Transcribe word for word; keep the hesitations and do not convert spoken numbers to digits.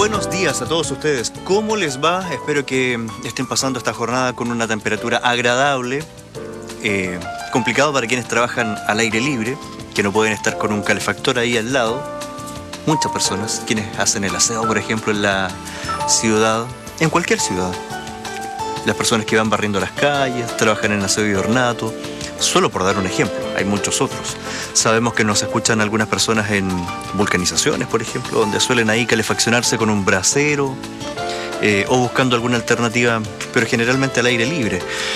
Buenos días a todos ustedes. ¿Cómo les va? Espero que estén pasando esta jornada con una temperatura agradable. Eh, complicado para quienes trabajan al aire libre, que no pueden estar con un calefactor ahí al lado. Muchas personas, quienes hacen el aseo, por ejemplo, en la ciudad, en cualquier ciudad. Las personas que van barriendo las calles, trabajan en aseo y ornato. Solo por dar un ejemplo, hay muchos otros. Sabemos que nos escuchan algunas personas en vulcanizaciones, por ejemplo, donde suelen ahí calefaccionarse con un brasero eh, o buscando alguna alternativa, pero generalmente al aire libre.